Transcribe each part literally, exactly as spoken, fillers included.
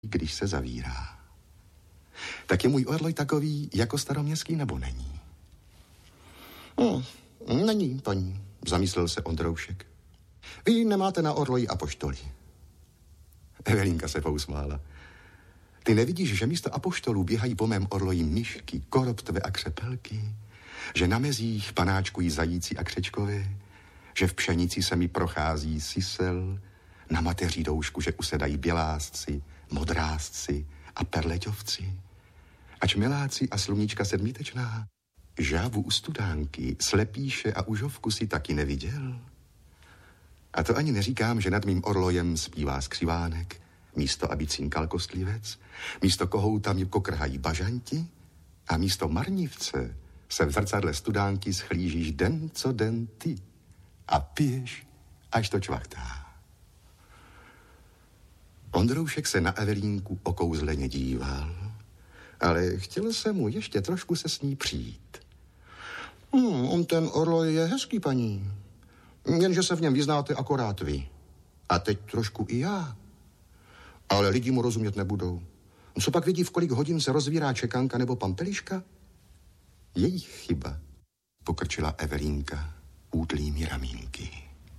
když se zavírá. Tak je můj orloj takový jako staroměstský, nebo není? No, není, paní, zamyslel se Ondroušek. Vy nemáte na orloji apoštoly. Evelínka se pousmála. Ty nevidíš, že místo apoštolů běhají po mém orloji myšky, koroptve a křepelky? Že na mezích panáčkují zajíci a křečkové? Že v pšenici se mi prochází sisel? Na mateří doušku, že usedají bělásci, modrásci a perleťovci? Ač miláci a sluníčka sedmítečná? Žábu u studánky, slepíše a užovku si taky neviděl? A to ani neříkám, že nad mým orlojem zpívá skřivánek, místo aby cinkal kostlivec, místo kohouta mi kokrhají bažanti a místo marnivce se v zrcadle studánky schlížíš den co den ty a piješ, až to čvachtá. Ondroušek se na Evelínku okouzleně díval, ale chtěl se mu ještě trošku se s ní přijít. Hmm, on ten orloj je hezký, paní, jenže se v něm vyznáte akorát vy. A teď trošku i já. Ale lidi mu rozumět nebudou. Co pak vidí, v kolik hodin se rozvírá čekanka nebo pampeliška? Jejich chyba, pokrčila Evelínka útlými ramínky.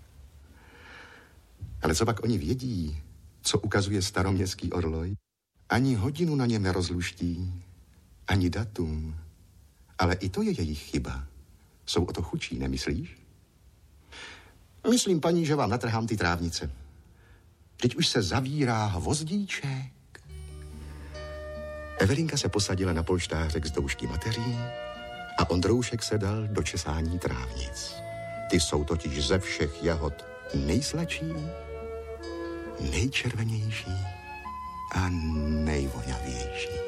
Ale co pak oni vědí, co ukazuje staroměstský orloj? Ani hodinu na něm nerozluští, ani datum. Ale i to je jejich chyba. Jsou o to chučí, nemyslíš? Myslím, paní, že vám natrhám ty trávnice. Teď už se zavírá hvozdíček. Evelínka se posadila na polštářek z doušky mateří a Ondroušek se dal do česání trávnic. Ty jsou totiž ze všech jahod nejsladší, nejčervenější a nejvoňavější.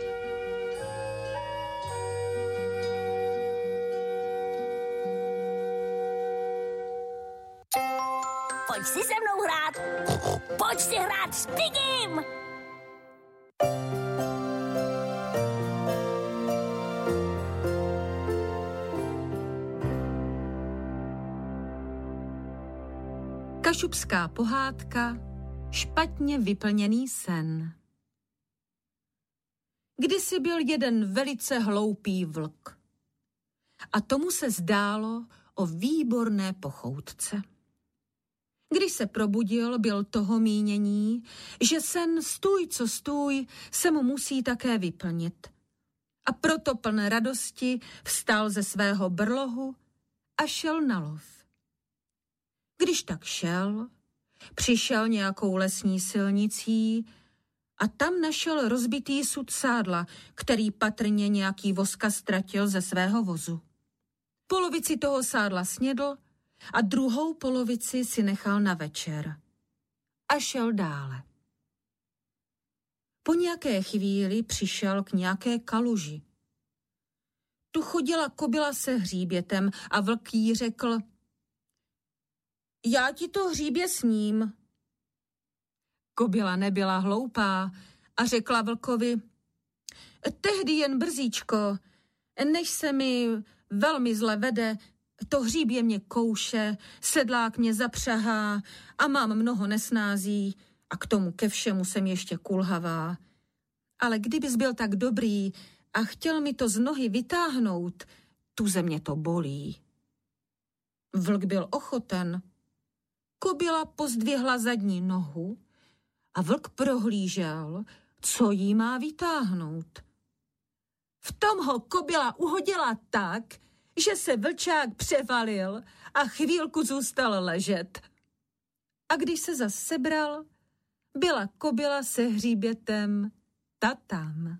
Pojď si se mnou hrát. Pojď si hrát s Pigim. Kašubská pohádka, špatně vyplněný sen. Kdysi byl jeden velice hloupý vlk. A tomu se zdálo o výborné pochoutce. Když se probudil, byl toho mínění, že sen stůj co stůj se mu musí také vyplnit. A proto pln radosti vstal ze svého brlohu a šel na lov. Když tak šel, přišel nějakou lesní silnicí a tam našel rozbitý sud sádla, který patrně nějaký voska ztratil ze svého vozu. Polovici toho sádla snědl a druhou polovici si nechal na večer. A šel dále. Po nějaké chvíli přišel k nějaké kaluži. Tu chodila kobyla se hříbětem a vlk jí řekl: Já ti to hříbě sním. Kobyla nebyla hloupá a řekla vlkovi: Tehdy jen brzíčko, než se mi velmi zle vede, to hříbě mě kouše, sedlák mě zapřahá a mám mnoho nesnází a k tomu ke všemu jsem ještě kulhavá. Ale kdybys byl tak dobrý a chtěl mi to z nohy vytáhnout, tu ze mě to bolí. Vlk byl ochoten. Kobyla pozdvihla zadní nohu a vlk prohlížel, co jí má vytáhnout. V tom ho kobyla uhodila tak, že se vlčák převalil a chvílku zůstal ležet. A když se zas sebral, byla kobyla se hříbětem ta tam.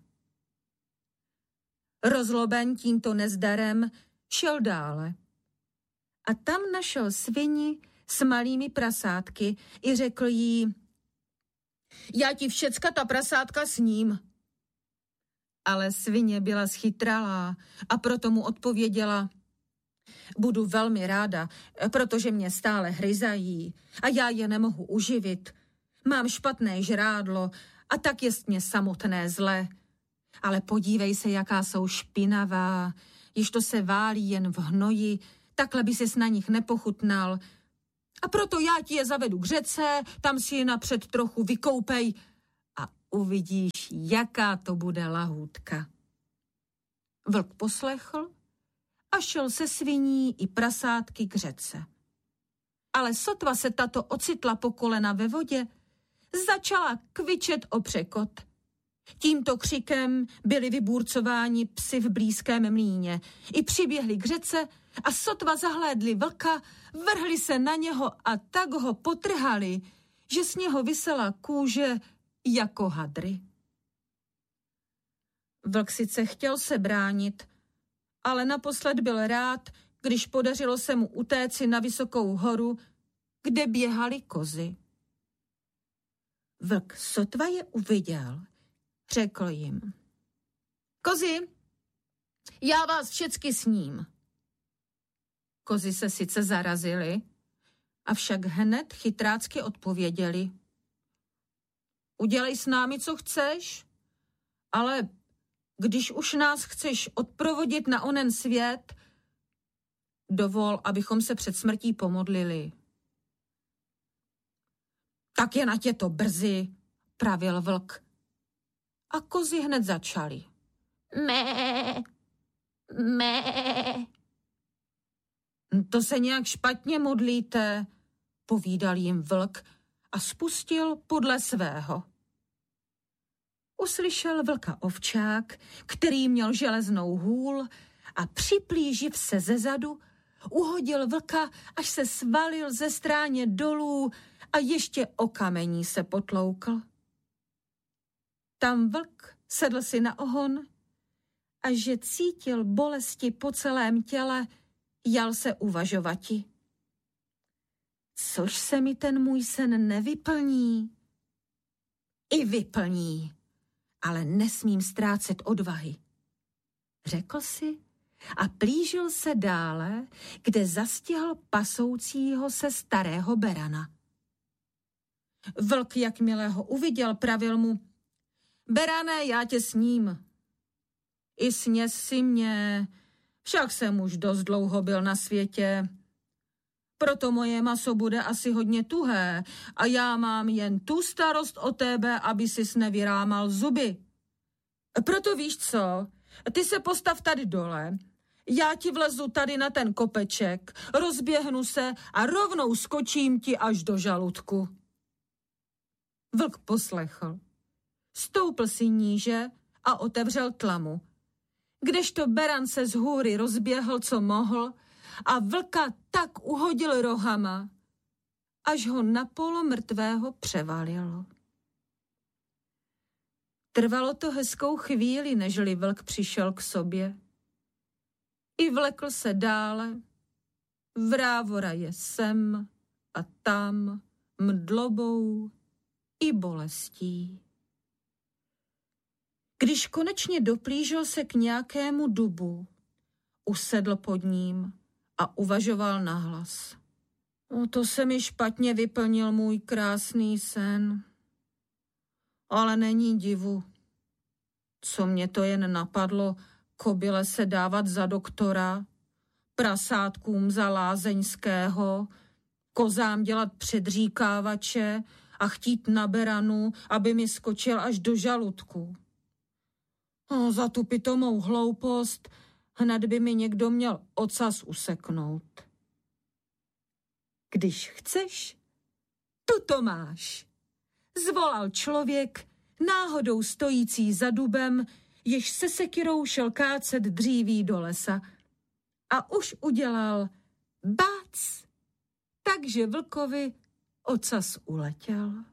Rozloben tímto nezdarem šel dále. A tam našel svini s malými prasátky i řekl jí: Já ti všecka ta prasátka sním. Ale svině byla schytralá a proto mu odpověděla: Budu velmi ráda, protože mě stále hryzají a já je nemohu uživit. Mám špatné žrádlo a tak jest mě samotné zle. Ale podívej se, jaká jsou špinavá, již to se válí jen v hnoji, takhle by ses na nich nepochutnal. A proto já ti je zavedu k řece, tam si je napřed trochu vykoupej a uvidíš, jaká to bude lahůdka. Vlk poslechl a šel se sviní i prasátky k řece. Ale sotva se tato ocitla po kolena ve vodě, začala kvičet o překot. Tímto křikem byli vyburcováni psi v blízkém mlýně. I přiběhli k řece a sotva zahlédli vlka, vrhli se na něho a tak ho potrhali, že z něho visela kůže jako hadry. Vlk sice chtěl se bránit, ale naposled byl rád, když podařilo se mu utéci na vysokou horu, kde běhaly kozy. Vlk sotva je uviděl, řekl jim: Kozy, já vás všecky sním. Kozy se sice zarazily, avšak hned chytrácky odpověděli: Udělej s námi, co chceš, ale když už nás chceš odprovodit na onen svět, dovol, abychom se před smrtí pomodlili. Tak je na tě to brzy, pravil vlk. A kozy hned začaly. Mé, mé. To se nějak špatně modlíte, povídal jim vlk a spustil podle svého. Uslyšel vlka ovčák, který měl železnou hůl a připlíživ se zezadu, uhodil vlka, až se svalil ze stráně dolů a ještě o kamení se potloukl. Tam vlk sedl si na ohon a že cítil bolesti po celém těle, jal se uvažovati. Což se mi ten můj sen nevyplní? I vyplní, ale nesmím ztrácet odvahy, řekl si a plížil se dále, kde zastihl pasoucího se starého berana. Vlk, jakmile ho uviděl, pravil mu: Berané, já tě sním. I sněz si mě, však jsem už dost dlouho byl na světě. Proto moje maso bude asi hodně tuhé a já mám jen tu starost o tebe, aby sis nevyrámal zuby. Proto víš co, ty se postav tady dole, já ti vlezu tady na ten kopeček, rozběhnu se a rovnou skočím ti až do žaludku. Vlk poslechl. Stoupl si níže a otevřel tlamu. Kdežto beran se z hůry rozběhl, co mohl, a vlka tak uhodil rohama, až ho na polo mrtvého převalil. Trvalo to hezkou chvíli, nežli vlk přišel k sobě. I vlekl se dále, vrávora je sem a tam, mdlobou i bolestí. Když konečně doplížil se k nějakému dubu, usedl pod ním a uvažoval nahlas. O, to se mi špatně vyplnil můj krásný sen. Ale není divu. Co mě to jen napadlo, kobyle se dávat za doktora, prasátkům za lázeňského, kozám dělat předříkávače a chtít na beranu, aby mi skočil až do žaludku. O, za tu pitomou hloupost hned by mi někdo měl ocas useknout. Když chceš, tuto máš, zvolal člověk, náhodou stojící za dubem, jež se sekyrou šel kácet dříví do lesa. A už udělal bác, takže vlkovi ocas uletěl.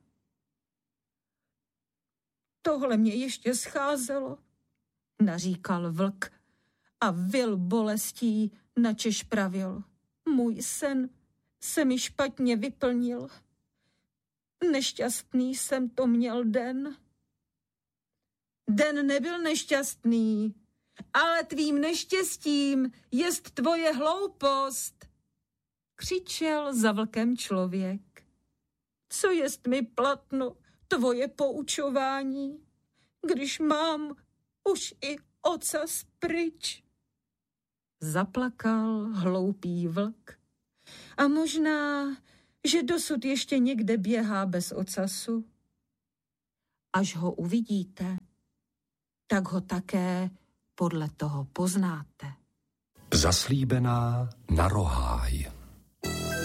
Tohle mě ještě scházelo, naříkal vlk a vil bolestí, načež pravil. Můj sen se mi špatně vyplnil. Nešťastný jsem to měl den. Den nebyl nešťastný, ale tvým neštěstím jest tvoje hloupost, křičel za vlkem člověk. Co jest mi platno tvoje poučování, když mám už i ocas pryč? Zaplakal hloupý vlk. A možná, že dosud ještě někde běhá bez ocasu. až ho uvidíte, tak ho také podle toho poznáte. Zaslíbená na roháj.